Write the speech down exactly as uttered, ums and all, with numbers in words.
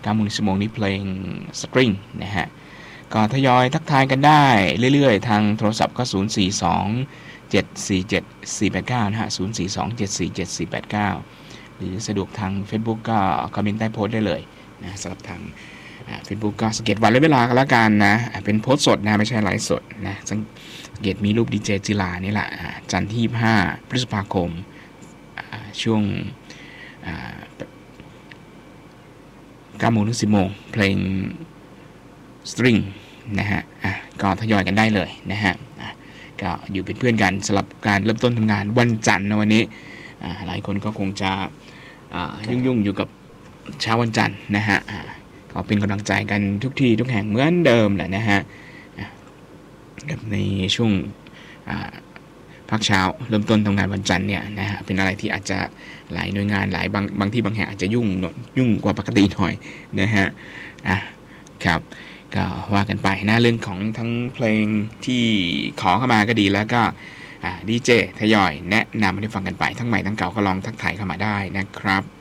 าโมงชั่วโมงนี้เพลงสตริงนะฮะก็ทยอยทักทายกันได้เรื่อยๆทางโทรศัพท์ก็ศูนย์ สี่ สอง เจ็ด สี่ เจ็ด สี่ แปด เก้านะฮะศูนย์ สี่ สอง เจ็ด สี่ เจ็ด สี่ แปด เก้าหรือสะดวกทาง Facebook ก็คอมเมนต์ใต้โพสต์ได้เลยนะสำหรับทางเฟซบุ๊กก็สังเกตวันและเวลาก็แล้วกันนะเป็นโพสต์สดนะไม่ใช่ไลฟ์สดนะสังเกตมีรูปดีเจจิลานี่แหละจันทร์ที่ยี่สิบห้าพฤษภาคมช่วงเก้าโมงถึงสิบโมงเพลงสตริงนะฮะก็ทยอยกันได้เลยนะฮะก็อยู่เป็นเพื่อนกันสำหรับการเริ่มต้นทำงานวันจันทร์นะวันนี้หลายคนก็คงจะยุ่งๆอยู่กับเช้าวันจันทร์นะฮะก็เป็นกำลังใจกันทุกที่ทุกแห่งเหมือนเดิมแหละนะฮะในช่วงพักเช้าเริ่มต้นทำงานวันจันทร์เนี่ยนะฮะเป็นอะไรที่อาจจะหลายหน่วยงานหลายบางบางที่บางแห่งอาจจะยุ่งยุ่งกว่าปกติหน่อยนะฮะอ่ะครับก็ว่ากันไปนะเรื่องของทั้งเพลงที่ขอเข้ามาก็ดีแล้วก็ดีเจทยอยแนะนำให้ฟังกันไปทั้งใหม่ทั้งเก่าก็ลองทักทายเข้ามาได้นะครับ